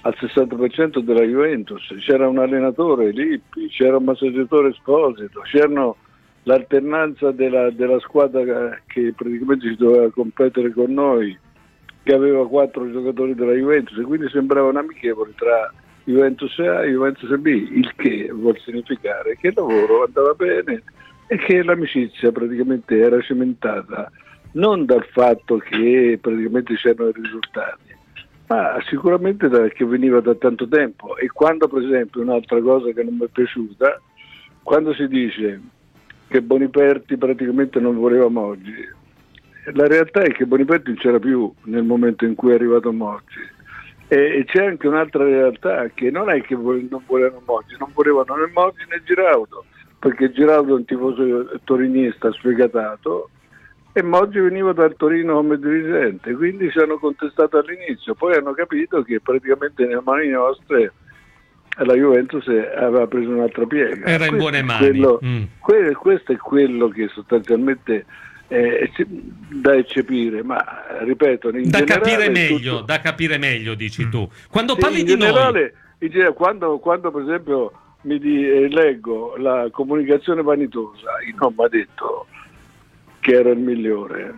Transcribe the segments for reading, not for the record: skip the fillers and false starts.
al 60% della Juventus, c'era un allenatore, Lippi, c'era un massaggiatore Esposito, c'erano l'alternanza della squadra che praticamente si doveva competere con noi, che aveva 4 giocatori della Juventus, e quindi sembrava un amichevole tra Juventus A e Juventus B, il che vuol significare che il lavoro andava bene e che l'amicizia praticamente era cementata non dal fatto che praticamente c'erano i risultati, ma sicuramente che veniva da tanto tempo. E quando, per esempio, un'altra cosa che non mi è piaciuta, quando si dice che Boniperti praticamente non voleva Moggi, la realtà è che Boniperti non c'era più nel momento in cui è arrivato Moggi, e c'è anche un'altra realtà, che non è che non volevano Moggi, non volevano né Moggi né Giraudo, perché Giraudo è un tifoso torinista sfegatato e Moggi veniva dal Torino come dirigente, quindi ci hanno contestato all'inizio, poi hanno capito che praticamente nelle mani nostre la Juventus aveva preso un'altra piega. Era in buone mani. Questo è quello che sostanzialmente da eccepire, ma ripeto, da capire meglio, dici tu. Quando parli in di generale, quando per esempio leggo la comunicazione vanitosa, io non mi ha detto che era il migliore,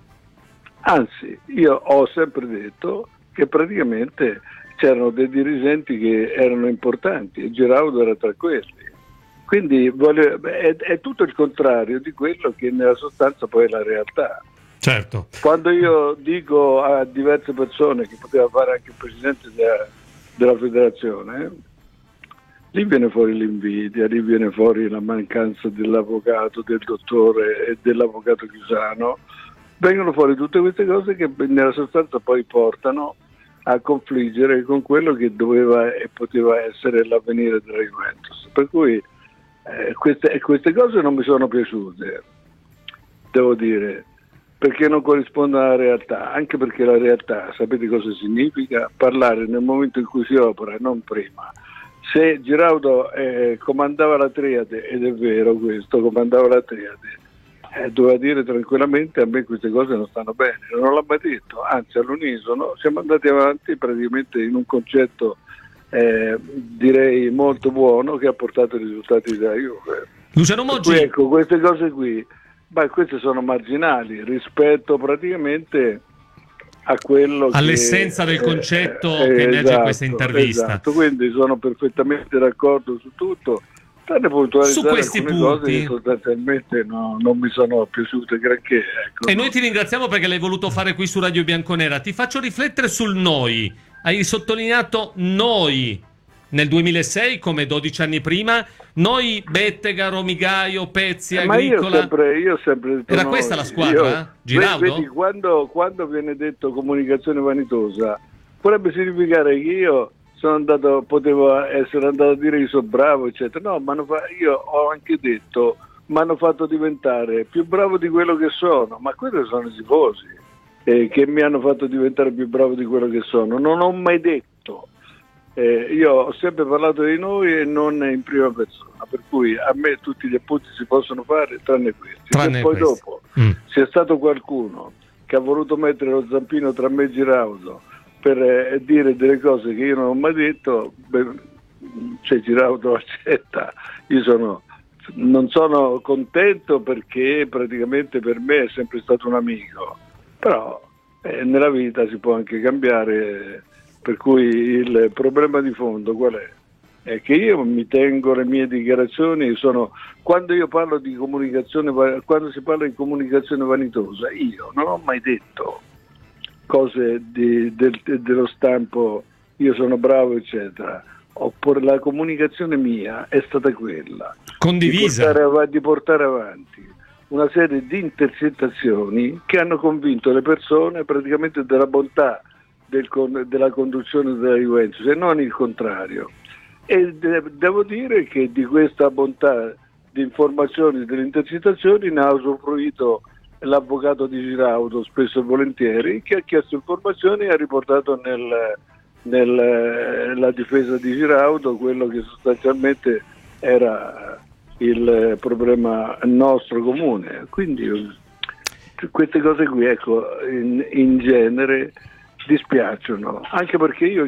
anzi io ho sempre detto che praticamente c'erano dei dirigenti che erano importanti e Giraudo era tra quelli, quindi è tutto il contrario di quello che nella sostanza poi è la realtà. Certo. Quando io dico a diverse persone che poteva fare anche il presidente della federazione, lì viene fuori l'invidia, lì viene fuori la mancanza dell'avvocato, del dottore e dell'avvocato Chiusano, vengono fuori tutte queste cose che nella sostanza poi portano a confliggere con quello che doveva e poteva essere l'avvenire della Juventus. Per cui queste cose non mi sono piaciute, devo dire, perché non corrispondono alla realtà, anche perché la realtà, sapete cosa significa? Parlare nel momento in cui si opera, non prima. Se Giraudo comandava la Triade, ed è vero questo, comandava la Triade, doveva dire tranquillamente: a me queste cose non stanno bene, non l'ha mai detto, anzi all'unisono siamo andati avanti praticamente in un concetto direi molto buono, che ha portato i risultati della Juve. Luciano Moggi, ecco, queste cose qui, queste sono marginali rispetto praticamente a quello all'essenza del concetto che emerge in questa intervista. Esatto, quindi sono perfettamente d'accordo su tutto, tranne puntualizzare alcune cose che sostanzialmente non mi sono piaciute granché. Ecco. E noi ti ringraziamo perché l'hai voluto fare qui su Radio Bianconera. Ti faccio riflettere sul noi. Hai sottolineato noi nel 2006 come 12 anni prima, noi Bettega, Romigaio, Pezzi, Agricola. Io ho sempre detto era noi. Questa la squadra? Giraudo? Vedi, quando viene detto comunicazione vanitosa, potrebbe significare che io potevo essere andato a dire che sono bravo, eccetera. No, io ho anche detto, mi hanno fatto diventare più bravo di quello che sono, ma quelli sono i tifosi che mi hanno fatto diventare più bravo di quello che sono. Non ho mai detto. Io ho sempre parlato di noi e non in prima persona, per cui a me tutti gli appunti si possono fare tranne questi. Poi dopo c'è stato qualcuno che ha voluto mettere lo zampino tra me e Giraudo per dire delle cose che io non ho mai detto, Giraudo accetta. Io non sono contento, perché praticamente per me è sempre stato un amico, però nella vita si può anche cambiare. Per cui il problema di fondo qual è? È che io mi tengo le mie dichiarazioni, quando io parlo di comunicazione, quando si parla di comunicazione vanitosa, io non ho mai detto cose dello stampo io sono bravo, eccetera. La comunicazione mia è stata quella condivisa di portare avanti una serie di intercettazioni che hanno convinto le persone praticamente della bontà della conduzione della Juventus e non il contrario. E devo dire che di questa bontà di informazioni, delle intercettazioni, ne ha usufruito l'avvocato di Giraudo spesso e volentieri, che ha chiesto informazioni e ha riportato nella difesa di Giraudo quello che sostanzialmente era il problema nostro comune. Quindi queste cose qui, ecco, in genere dispiacciono, anche perché io